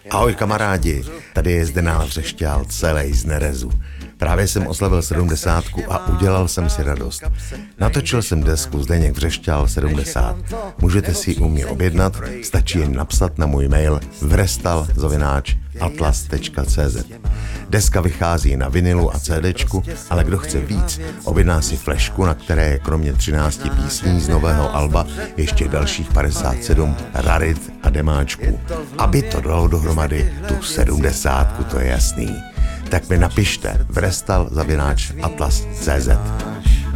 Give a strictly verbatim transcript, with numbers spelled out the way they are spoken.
Ahoj kamarádi, tady je Zdeněk Vřešťál, celý z nerezu. Právě jsem oslavil sedmdesátku a udělal jsem si radost. Natočil jsem desku Zdeněk Vřešťál sedmdesát. Můžete si ji u mě objednat, stačí jen napsat na můj mail vrestal zavináč atlas tečka cé zet. Deska vychází na vinilu a CDčku, ale kdo chce víc, objedná si flešku, na které je kromě třinácti písní z nového alba ještě dalších padesát sedm rarit a demáčků. Aby to dalo dohromady tu sedmdesátku, to je jasný. Tak mi napište vrestal zavináč atlas tečka cé zet.